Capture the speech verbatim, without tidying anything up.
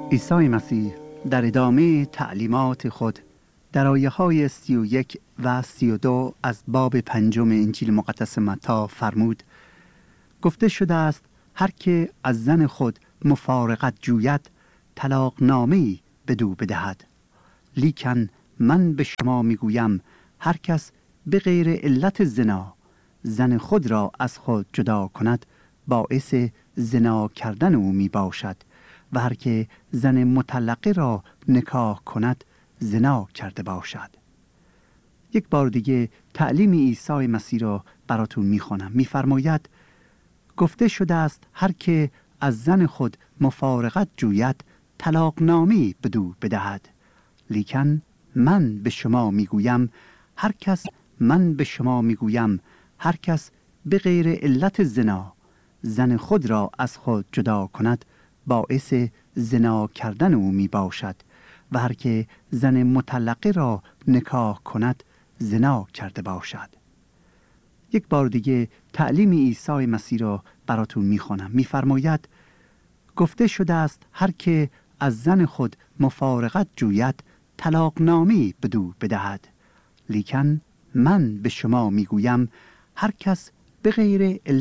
عیسی مسیح در ادامه تعلیمات خود در آیه های سی و یک و سی و دو از باب پنجم انجیل مقدس متی فرمود: گفته شده است هر که از زن خود مفارقت جوید طلاق نامه‌ای بدو بدهد. لیکن من به شما میگویم هر کس به غیر علت زنا زن خود را از خود جدا کند باعث زنا کردن او می باشد و هر که زن مطلقه را نکاح کند زنا کرده باشد. یک بار دیگه تعلیم عیسی مسیح را براتون میخوانم. میفرماید گفته شده است هر که از زن خود مفارقت جوید طلاق نامه‌ای بدو بدهد. لیکن من به شما میگویم هر کس من به شما میگویم هر کس به غیر علت زنا زن خود را از خود جدا کند باعث زنا کردن او می باشد و هر که زن مطلقه را نکاح کند زنا کرده باشد. یک بار دیگه تعلیم عیسی مسیح را براتون میخوانم. میفرماید گفته شده است هر که از زن خود مفارقت جوید طلاق نامه‌ای بدو بدهد. لیکن من به شما میگویم هر کس به غیر